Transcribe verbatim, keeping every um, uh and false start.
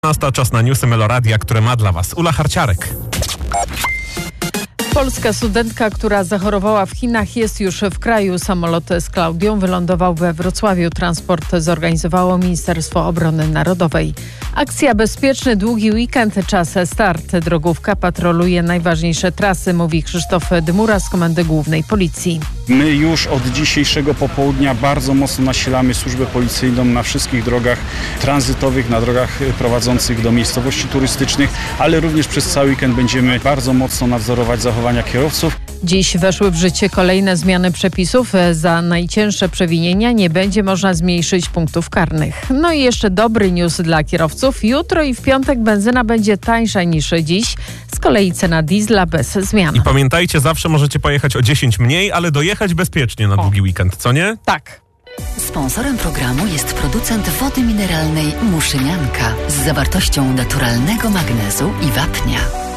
Nasta czas na newsy Meloradia, które ma dla Was Ula Harciarek. Polska studentka, która zachorowała w Chinach, jest już w kraju. Samolot z Klaudią wylądował we Wrocławiu. Transport zorganizowało Ministerstwo Obrony Narodowej. Akcja Bezpieczny Długi Weekend. Czas start. Drogówka patroluje najważniejsze trasy, mówi Krzysztof Dymura z Komendy Głównej Policji. My już od dzisiejszego popołudnia bardzo mocno nasilamy służbę policyjną na wszystkich drogach tranzytowych, na drogach prowadzących do miejscowości turystycznych, ale również przez cały weekend będziemy bardzo mocno nadzorować zachowania kierowców. Dziś weszły w życie kolejne zmiany przepisów. Za najcięższe przewinienia nie będzie można zmniejszyć punktów karnych. No i jeszcze dobry news dla kierowców. Jutro i w piątek benzyna będzie tańsza niż dziś. Z kolei cena diesla bez zmian. I pamiętajcie, zawsze możecie pojechać o dziesięć mniej, ale dojechać bezpiecznie na długi weekend, co nie? Tak. Sponsorem programu jest producent wody mineralnej Muszynianka z zawartością naturalnego magnezu i wapnia.